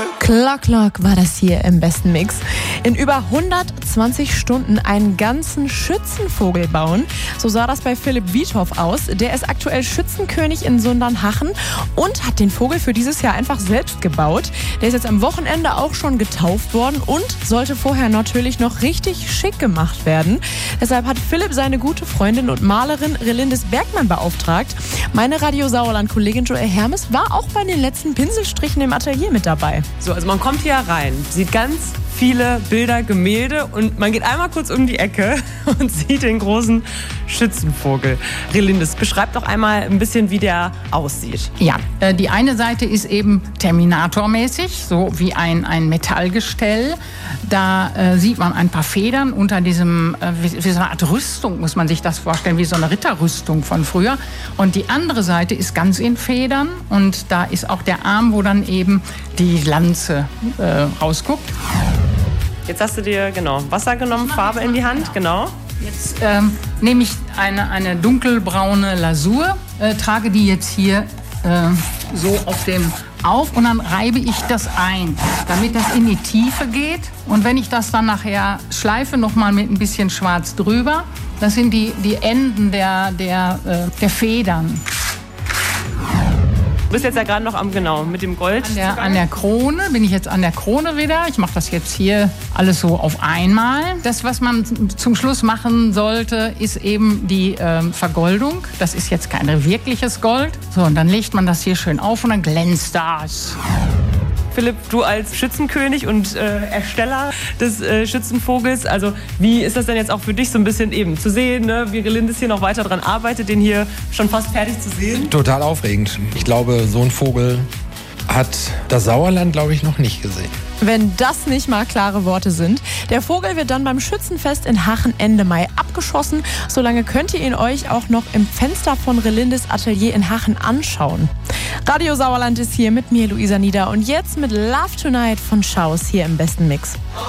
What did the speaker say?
Klock, Klock war das hier im besten Mix. In über 120 Stunden einen ganzen Schützenvogel bauen. So sah das bei Philipp Wiethoff aus. Der ist aktuell Schützenkönig in Sundernhachen und hat den Vogel für dieses Jahr einfach selbst gebaut. Der ist jetzt am Wochenende auch schon getauft worden und sollte vorher natürlich noch richtig schick gemacht werden. Deshalb hat Philipp seine gute Freundin und Malerin Relindis Bergmann beauftragt. Meine Radio Sauerland-Kollegin Joel Hermes war auch bei den letzten Pinselstrichen im Atelier mit dabei. So, also man kommt hier rein, sieht ganz viele Bilder, Gemälde und man geht einmal kurz um die Ecke und sieht den großen Schützenvogel. Relindis, beschreib doch einmal ein bisschen, wie der aussieht. Ja, die eine Seite ist eben Terminator-mäßig, so wie ein Metallgestell. Da sieht man ein paar Federn unter diesem, wie so eine Art Rüstung, muss man sich das vorstellen, wie so eine Ritterrüstung von früher. Und die andere Seite ist ganz in Federn und da ist auch der Arm, wo dann eben die Lanze rausguckt. Jetzt hast du dir, Wasser genommen, Farbe in die Hand, Jetzt nehme ich eine dunkelbraune Lasur, trage die jetzt hier so auf und dann reibe ich das ein, damit das in die Tiefe geht. Und wenn ich das dann nachher schleife, nochmal mit ein bisschen Schwarz drüber, das sind die Enden der Federn. Du bist jetzt ja gerade noch mit dem Gold. An der Krone, bin ich jetzt an der Krone wieder. Ich mache das jetzt hier alles so auf einmal. Das, was man zum Schluss machen sollte, ist eben die Vergoldung. Das ist jetzt kein wirkliches Gold. So, und dann legt man das hier schön auf und dann glänzt das. Philipp, du als Schützenkönig und Ersteller des Schützenvogels, also wie ist das denn jetzt auch für dich so ein bisschen eben zu sehen, ne? Wie Relindis hier noch weiter dran arbeitet, den hier schon fast fertig zu sehen? Total aufregend. Ich glaube, so ein Vogel hat das Sauerland, glaube ich, noch nicht gesehen. Wenn das nicht mal klare Worte sind. Der Vogel wird dann beim Schützenfest in Hachen Ende Mai abgeschossen. Solange könnt ihr ihn euch auch noch im Fenster von Relindis Atelier in Hachen anschauen. Radio Sauerland ist hier mit mir, Luisa Nieder. Und jetzt mit Love Tonight von Schaus hier im besten Mix.